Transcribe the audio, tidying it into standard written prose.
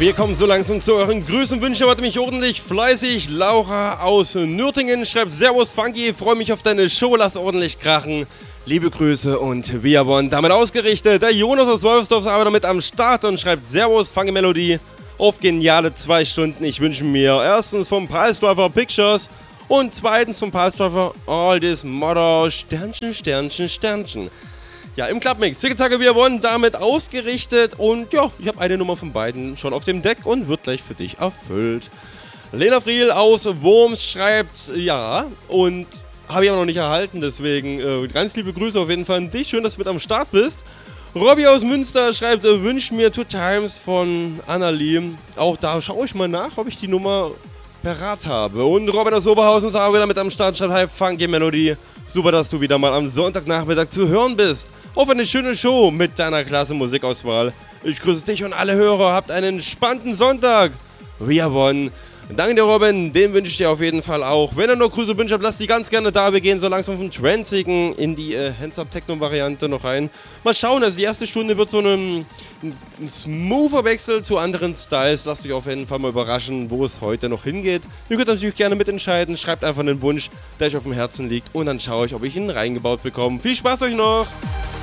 Wir kommen so langsam zu euren Grüßen und Wünschen. Warte mich ordentlich fleißig. Laura aus Nürtingen schreibt: Servus Funky, freue mich auf deine Show, lass ordentlich krachen. Liebe Grüße und Viabon. Damit ausgerichtet. Der Jonas aus Wolfsdorf ist aber damit am Start und schreibt: Servus Funky Melodie. Auf geniale 2 Stunden. Ich wünsche mir erstens vom Piledriver Pictures und zweitens vom Piledriver All This Mother Sternchen, Sternchen, Sternchen. Ja, im Clubmix. Zicke-Zacke, wir wollen damit ausgerichtet und ja, ich habe eine Nummer von beiden schon auf dem Deck und wird gleich für dich erfüllt. Lena Friel aus Worms schreibt: Ja, und habe ich aber noch nicht erhalten, deswegen ganz liebe Grüße auf jeden Fall an dich. Schön, dass du mit am Start bist. Robby aus Münster schreibt: Wünsch mir Two Times von Annalie. Auch da schaue ich mal nach, ob ich die Nummer parat habe. Und Robert aus Oberhausen ist auch wieder mit am Start, schreibt: Hi Funky Melodie. Super, dass du wieder mal am Sonntagnachmittag zu hören bist. Auf eine schöne Show mit deiner klasse Musikauswahl. Ich grüße dich und alle Hörer. Habt einen entspannten Sonntag. Viabon. Danke dir, Robin. Den wünsche ich dir auf jeden Fall auch. Wenn ihr noch Grüße wünscht, lasst die ganz gerne da. Wir gehen so langsam vom Transigen in die Hands-Up-Techno-Variante noch rein. Mal schauen, also die erste Stunde wird so ein smoother Wechsel zu anderen Styles. Lasst euch auf jeden Fall mal überraschen, wo es heute noch hingeht. Ihr könnt natürlich gerne mitentscheiden. Schreibt einfach einen Wunsch, der euch auf dem Herzen liegt. Und dann schaue ich, ob ich ihn reingebaut bekomme. Viel Spaß euch noch!